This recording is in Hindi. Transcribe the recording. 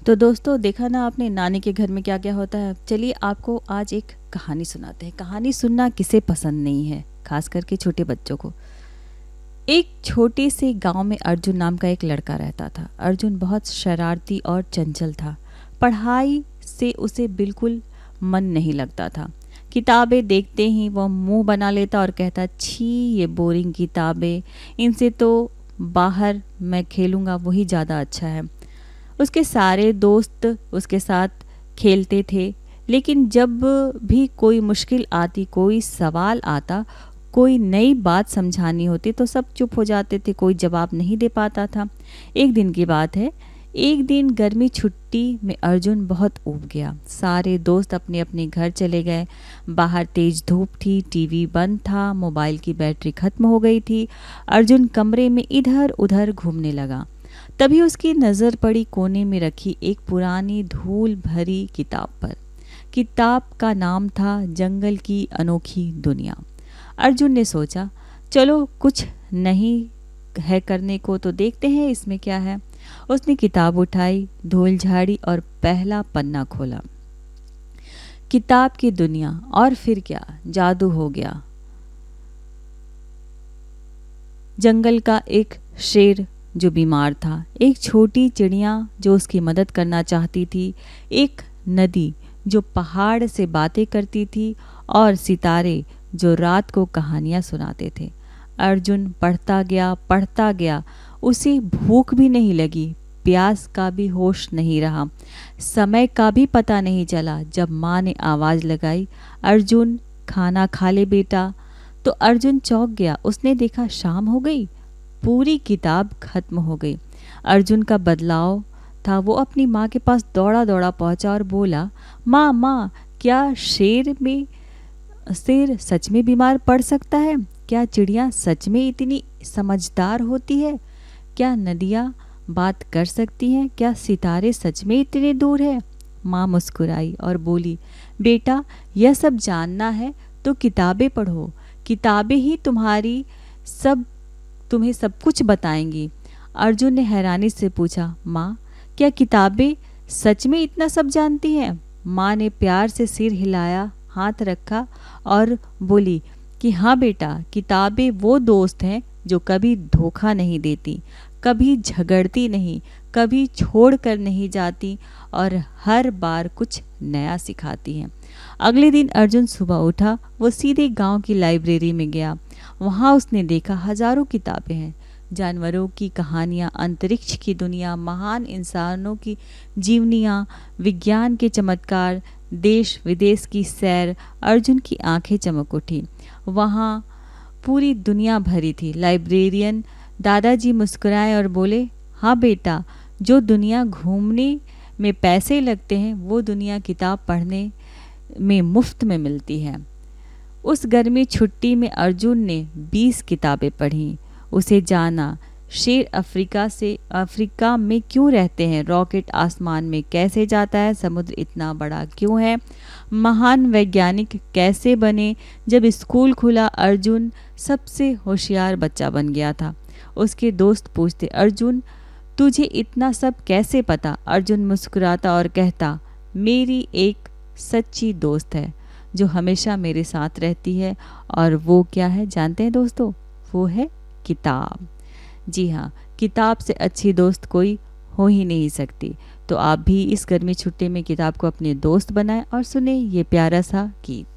तो दोस्तों, देखा ना आपने नानी के घर में क्या क्या होता है। चलिए आपको आज एक कहानी सुनाते हैं। कहानी सुनना किसे पसंद नहीं है, खास करके छोटे बच्चों को। एक छोटे से गांव में अर्जुन नाम का एक लड़का रहता था। अर्जुन बहुत शरारती और चंचल था। पढ़ाई से उसे बिल्कुल मन नहीं लगता था। किताबें देखते ही वह मुंह बना लेता और कहता, छी ये बोरिंग किताबें, इनसे तो बाहर मैं खेलूंगा वही ज़्यादा अच्छा है। उसके सारे दोस्त उसके साथ खेलते थे, लेकिन जब भी कोई मुश्किल आती, कोई सवाल आता, कोई नई बात समझानी होती तो सब चुप हो जाते थे, कोई जवाब नहीं दे पाता था। एक दिन की बात है। एक दिन गर्मी छुट्टी में अर्जुन बहुत ऊब गया। सारे दोस्त अपने अपने घर चले गए। बाहर तेज धूप थी, टीवी बंद था, मोबाइल की बैटरी खत्म हो गई थी। अर्जुन कमरे में इधर उधर घूमने लगा। तभी उसकी नज़र पड़ी कोने में रखी एक पुरानी धूल भरी किताब पर। किताब का नाम था जंगल की अनोखी दुनिया। अर्जुन ने सोचा, चलो कुछ नहीं है करने को तो देखते हैं इसमें क्या है। उसने किताब उठाई, धूल झाड़ी और पहला पन्ना खोला। किताब की दुनिया, और फिर क्या जादू हो गया। जंगल का एक शेर जो बीमार था, एक छोटी चिड़िया जो उसकी मदद करना चाहती थी, एक नदी जो पहाड़ से बातें करती थी, और सितारे जो रात को कहानियाँ सुनाते थे। अर्जुन पढ़ता गया। उसे भूख भी नहीं लगी, प्यास का भी होश नहीं रहा, समय का भी पता नहीं चला। जब माँ ने आवाज़ लगाई, अर्जुन खाना खा ले बेटा, तो अर्जुन चौंक गया। उसने देखा शाम हो गई, पूरी किताब खत्म हो गई। अर्जुन का बदलाव था। वो अपनी माँ के पास दौड़ा दौड़ा पहुंचा और बोला, माँ माँ, क्या शेर सच में बीमार पड़ सकता है? क्या चिड़िया सच में इतनी समझदार होती है? क्या नदियाँ बात कर सकती हैं? क्या सितारे सच में इतने दूर है? माँ मुस्कुराई और बोली, बेटा, यह सब जानना है तो किताबें पढ़ो। किताबें ही तुम्हें सब कुछ बताएंगी। अर्जुन ने हैरानी से पूछा, माँ, क्या किताबें सच में इतना सब जानती हैं? माँ ने प्यार से सिर हिलाया, हाथ रखा और बोली कि हाँ बेटा, किताबें वो दोस्त हैं जो कभी धोखा नहीं देती, कभी झगड़ती नहीं, कभी छोड़ कर नहीं जाती और हर बार कुछ नया सिखाती हैं। अगले दिन अर्जुन सुबह उठा। वो सीधे गांव की लाइब्रेरी में गया। वहां उसने देखा हजारों किताबें हैं, जानवरों की कहानियाँ, अंतरिक्ष की दुनिया, महान इंसानों की जीवनियाँ, विज्ञान के चमत्कार, देश विदेश की सैर। अर्जुन की आंखें चमक उठी। वहाँ पूरी दुनिया भरी थी। लाइब्रेरियन दादाजी मुस्कुराए और बोले, हाँ बेटा, जो दुनिया घूमने में पैसे लगते हैं, वो दुनिया किताब पढ़ने में मुफ्त में मिलती है। उस गर्मी छुट्टी में अर्जुन ने 20 किताबें पढ़ीं। उसे जाना, शेर अफ्रीका में क्यों रहते हैं, रॉकेट आसमान में कैसे जाता है, समुद्र इतना बड़ा क्यों है, महान वैज्ञानिक कैसे बने। जब स्कूल खुला, अर्जुन सबसे होशियार बच्चा बन गया था। उसके दोस्त पूछते, अर्जुन, तुझे इतना सब कैसे पता? अर्जुन मुस्कुराता और कहता, मेरी एक सच्ची दोस्त है जो हमेशा मेरे साथ रहती है। और वो क्या है जानते हैं दोस्तों? वो है किताब। जी हाँ, किताब से अच्छी दोस्त कोई हो ही नहीं सकती। तो आप भी इस गर्मी छुट्टी में किताब को अपने दोस्त बनाएं और सुने ये प्यारा सा गीत।